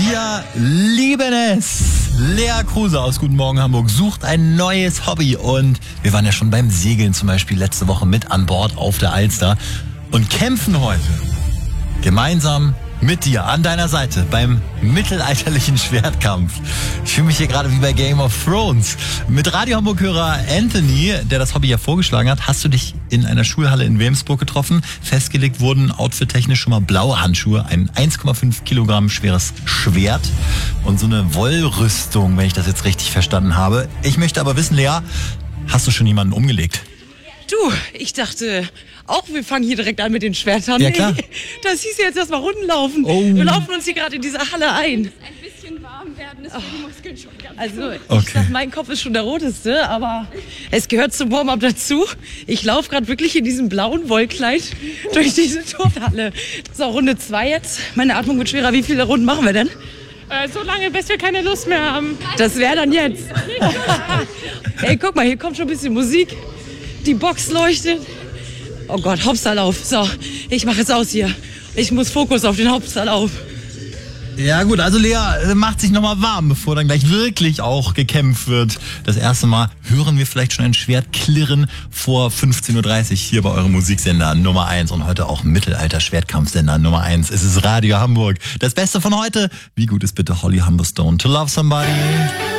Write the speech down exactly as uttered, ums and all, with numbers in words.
Wir lieben es. Lea Kruse aus Guten Morgen Hamburg sucht ein neues Hobby und wir waren ja schon beim Segeln zum Beispiel letzte Woche mit an Bord auf der Alster und kämpfen heute gemeinsam mit dir an deiner Seite beim mittelalterlichen Schwertkampf. Ich fühle mich hier gerade wie bei Game of Thrones. Mit Radio Hamburg-Hörer Anthony, der das Hobby ja vorgeschlagen hat, hast du dich in einer Schulhalle in Wilmsburg getroffen. Festgelegt wurden outfit-technisch schon mal blaue Handschuhe, ein eins Komma fünf Kilogramm schweres Schwert und so eine Wollrüstung, wenn ich das jetzt richtig verstanden habe. Ich möchte aber wissen, Lea, hast du schon jemanden umgelegt? Du, ich dachte auch, wir fangen hier direkt an mit den Schwertern. Ja, klar. Das hieß jetzt erstmal Runden laufen. Oh. Wir laufen uns hier gerade in dieser Halle ein. Ein bisschen warm werden ist für die Muskeln schon ganz Also, ich Okay. sag, mein Kopf ist schon der roteste, aber es gehört zum Warm-up dazu. Ich laufe gerade wirklich in diesem blauen Wollkleid durch diese Turnhalle. Das ist auch Runde zwei jetzt. Meine Atmung wird schwerer. Wie viele Runden machen wir denn? Äh, so lange, bis wir keine Lust mehr haben. Das wäre dann jetzt. Ey, guck mal, hier kommt schon ein bisschen Musik. Die Box leuchtet. Oh Gott, Hauptsallauf. So, ich mache jetzt aus hier. Ich muss Fokus auf den Hauptsallauf. Ja gut, also Lea äh, macht sich nochmal warm, bevor dann gleich wirklich auch gekämpft wird. Das erste Mal hören wir vielleicht schon ein Schwert klirren vor fünfzehn Uhr dreißig hier bei eurem Musiksender Nummer eins und heute auch Mittelalter-Schwertkampfsender Nummer eins. Es ist Radio Hamburg. Das Beste von heute. Wie gut ist bitte Holly Humberstone to Love Somebody?